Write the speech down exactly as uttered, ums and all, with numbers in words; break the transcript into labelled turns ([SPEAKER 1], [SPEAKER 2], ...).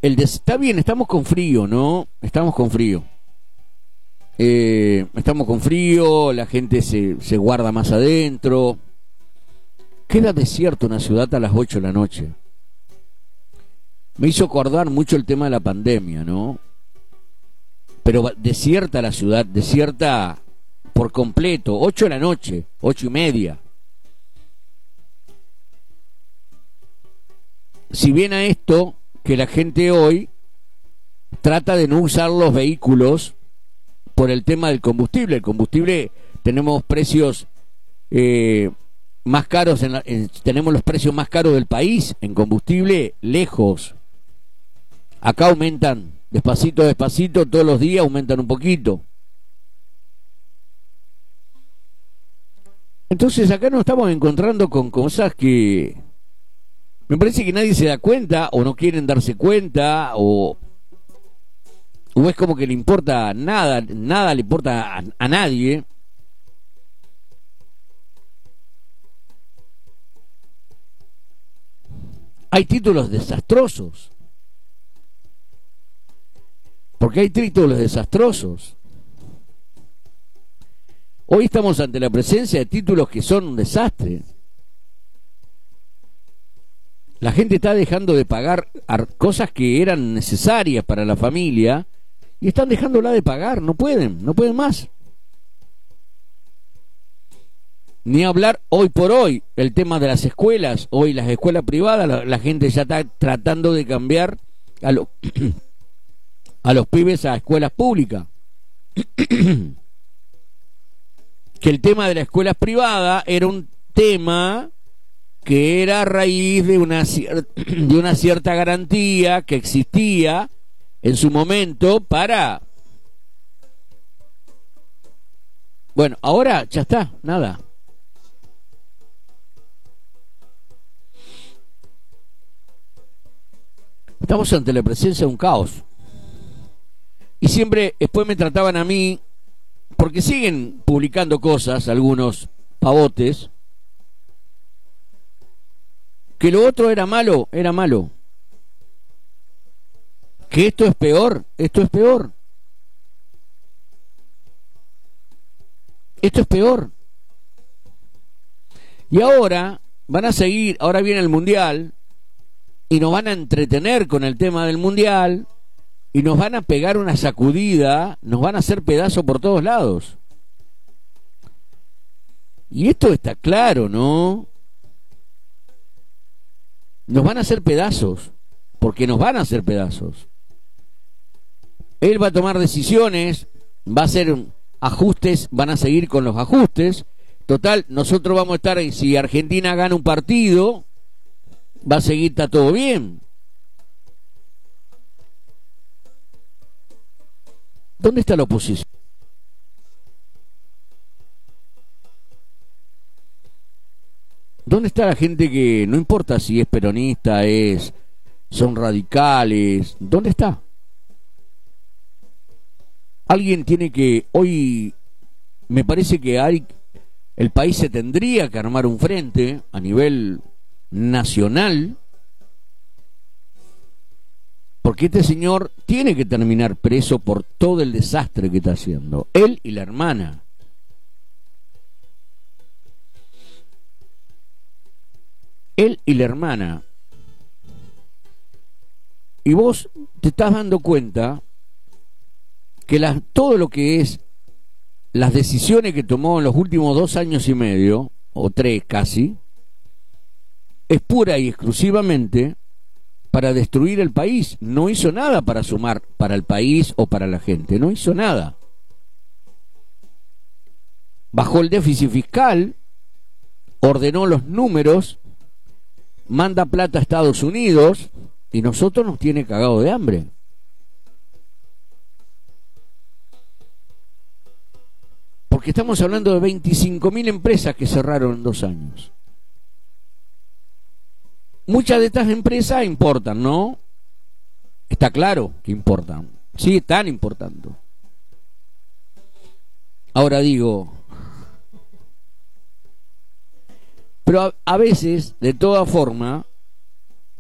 [SPEAKER 1] el des... Está bien, estamos con frío, ¿no? Estamos con frío. Eh, estamos con frío, la gente se, se guarda más adentro. Queda desierto una ciudad a las ocho de la noche. Me hizo acordar mucho el tema de la pandemia, ¿no? Pero desierta la ciudad, desierta por completo, ocho de la noche, ocho y media. Si bien a esto, que la gente hoy trata de no usar los vehículos por el tema del combustible. El combustible, tenemos precios eh, más caros, en la, en, tenemos los precios más caros del país en combustible, lejos. Acá aumentan, despacito, despacito, todos los días aumentan un poquito. Entonces acá nos estamos encontrando con cosas que me parece que nadie se da cuenta, o no quieren darse cuenta, o, o es como que le importa nada, nada le importa a, a nadie. Hay títulos desastrosos. Porque hay títulos desastrosos. Hoy estamos ante la presencia de títulos que son un desastre. La gente está dejando de pagar cosas que eran necesarias para la familia y están dejándola de pagar. No pueden, no pueden más. Ni hablar hoy por hoy el tema de las escuelas. Hoy las escuelas privadas, la, la gente ya está tratando de cambiar a, lo, a los pibes a escuelas públicas. Que el tema de las escuelas privadas era un tema que era a raíz de una, de una cierta garantía que existía en su momento para... Bueno, ahora ya está, nada. Estamos ante la presencia de un caos. Y siempre después me trataban a mí, porque siguen publicando cosas, algunos pavotes, que lo otro era malo, era malo. Que esto es peor, esto es peor. Esto es peor. Y ahora van a seguir, ahora viene el Mundial, y nos van a entretener con el tema del Mundial, y nos van a pegar una sacudida, nos van a hacer pedazos por todos lados. Y esto está claro, ¿no? Nos van a hacer pedazos, porque nos van a hacer pedazos. Él va a tomar decisiones, va a hacer ajustes, van a seguir con los ajustes. Total, nosotros vamos a estar, si Argentina gana un partido, va a seguir, está todo bien. ¿Dónde está la oposición? ¿Dónde está la gente que, no importa si es peronista, es, son radicales? ¿Dónde está? Alguien tiene que, hoy me parece que hay, el país se tendría que armar un frente a nivel nacional, porque este señor tiene que terminar preso por todo el desastre que está haciendo, él y la hermana. Él y la hermana. Y vos te estás dando cuenta que la, todo lo que es las decisiones que tomó en los últimos dos años y medio, o tres casi, es pura y exclusivamente para destruir el país. No hizo nada para sumar para el país o para la gente, no hizo nada. Bajó el déficit fiscal, ordenó los números, manda plata a Estados Unidos y nosotros nos tiene cagado de hambre. Porque estamos hablando de veinticinco mil empresas que cerraron en dos años. Muchas de estas empresas importan, ¿no? Está claro que importan. Sí, están importando. Ahora digo, pero a, a veces, de toda forma,